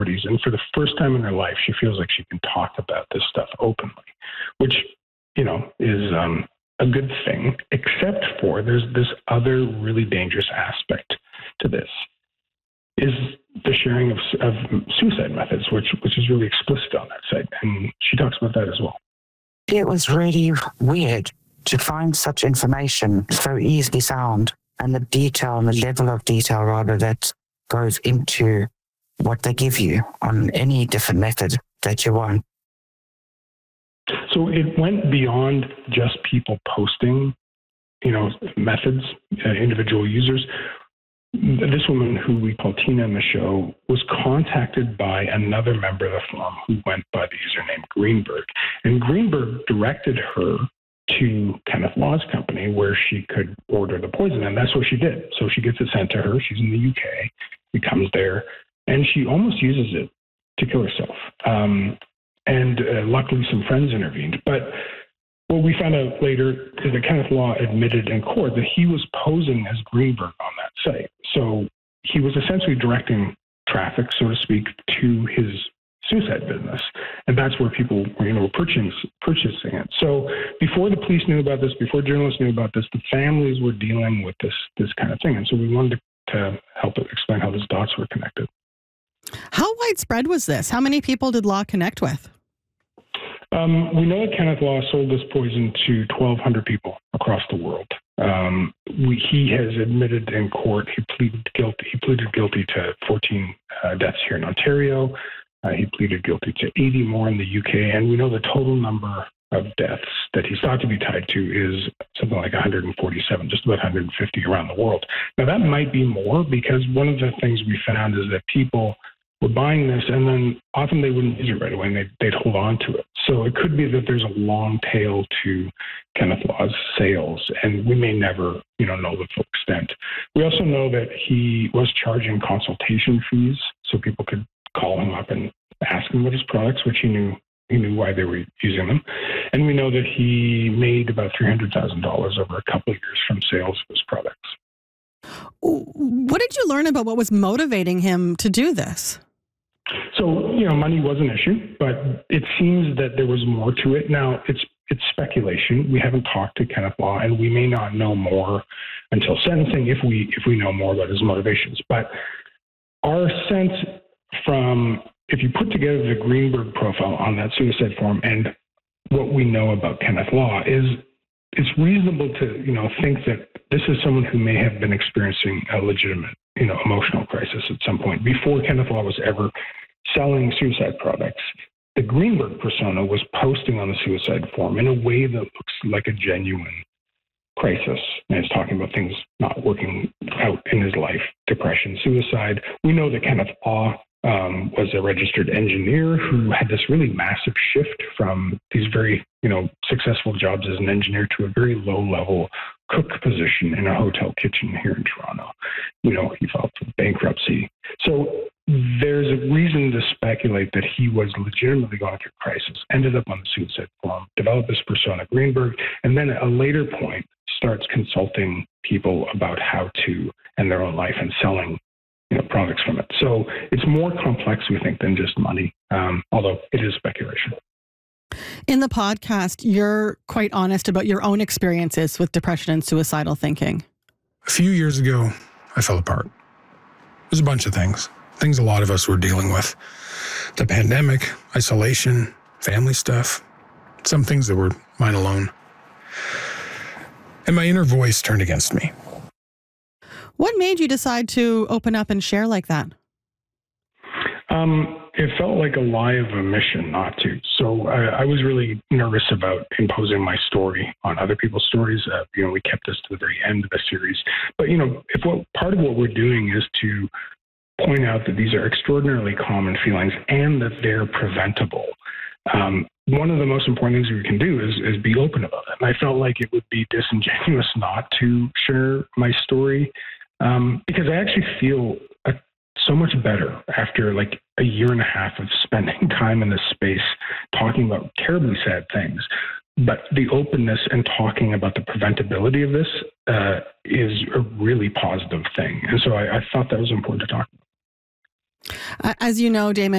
authorities. And for the first time in her life, she feels like she can talk about this stuff openly, which, is a good thing, except for there's this other really dangerous aspect to this, is the sharing of suicide methods, which is really explicit on that site. And she talks about that as well. It was really weird to find such information so easily found, and the detail and the level of detail, rather, that goes into what they give you on any different method that you want. So it went beyond just people posting, methods, individual users. This woman, who we call Tina in the show, was contacted by another member of the forum who went by the username Greenberg. And Greenberg directed her to Kenneth Law's company where she could order the poison. And that's what she did. So she gets it sent to her. She's in the UK. It comes there. And she almost uses it to kill herself. Luckily, some friends intervened. But what we found out later is that Kenneth Law admitted in court that he was posing as Greenberg on that site. So he was essentially directing traffic, so to speak, to his suicide business. And that's where people were purchasing it. So before the police knew about this, before journalists knew about this, the families were dealing with this kind of thing. And so we wanted to help explain how those dots were connected. How widespread was this? How many people did Law connect with? We know that Kenneth Law sold this poison to 1,200 people across the world. He has admitted in court he pleaded guilty to 14 deaths here in Ontario. He pleaded guilty to 80 more in the UK, and we know the total number of deaths that he's thought to be tied to is something like 147, just about 150 around the world. Now, that might be more, because one of the things we found is that people were buying this, and then often they wouldn't use it right away, and they'd hold on to it. So it could be that there's a long tail to Kenneth Law's sales, and we may never, know the full extent. We also know that he was charging consultation fees, so people could call him up and ask him about his products, which he knew why they were using them. And we know that he made about $300,000 over a couple of years from sales of his products. What did you learn about what was motivating him to do this? So, money was an issue, but it seems that there was more to it. Now, it's speculation. We haven't talked to Kenneth Law, and we may not know more until sentencing if we know more about his motivations. But our sense if you put together the Greenberg profile on that suicide forum and what we know about Kenneth Law, is it's reasonable to, think that this is someone who may have been experiencing a legitimate, emotional crisis at some point before Kenneth Law was ever selling suicide products. The Greenberg persona was posting on the suicide forum in a way that looks like a genuine crisis. And it's talking about things not working out in his life, depression, suicide. We know that Kenneth Law was a registered engineer who had this really massive shift from these very, successful jobs as an engineer to a very low-level cook position in a hotel kitchen here in Toronto. He filed for bankruptcy. So there's a reason to speculate that he was legitimately going through crisis, ended up on the suicide forum, developed this persona, Greenberg, and then at a later point starts consulting people about how to end their own life and selling products from it. So it's more complex, we think, than just money, although it is speculation. In the podcast, you're quite honest about your own experiences with depression and suicidal thinking. A few years ago, I fell apart. There's a bunch of things a lot of us were dealing with. The pandemic, isolation, family stuff, some things that were mine alone. And my inner voice turned against me. What made you decide to open up and share like that? It felt like a lie of omission not to. So I was really nervous about imposing my story on other people's stories. We kept this to the very end of the series. But, part of what we're doing is to point out that these are extraordinarily common feelings and that they're preventable. One of the most important things we can do is be open about it. And I felt like it would be disingenuous not to share my story because I actually feel so much better after like a year and a half of spending time in this space talking about terribly sad things. But the openness and talking about the preventability of this is a really positive thing. And so I thought that was important to talk about. As you know, Damon,